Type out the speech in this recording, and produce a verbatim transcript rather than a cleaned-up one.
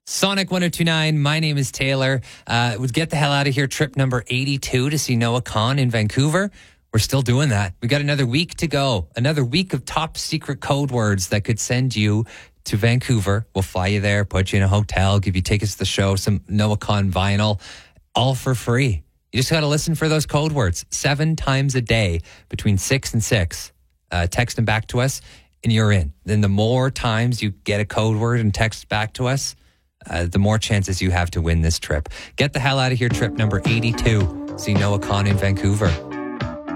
Sonic one oh two point nine, my name is Taylor. Uh, would get the hell out of here, trip number eighty-two to see Noah Kahan in Vancouver. We're still doing that. We got another week to go. Another week of top secret code words that could send you to Vancouver. We'll fly you there, put you in a hotel, give you tickets to the show, some Noah Kahan vinyl, all for free. You just got to listen for those code words seven times a day between six and six. Uh, text them back to us and you're in. Then the more times you get a code word and text back to us, Uh, the more chances you have to win this trip. Get the hell out of here, trip number eighty-two. See Noah Kahan in Vancouver.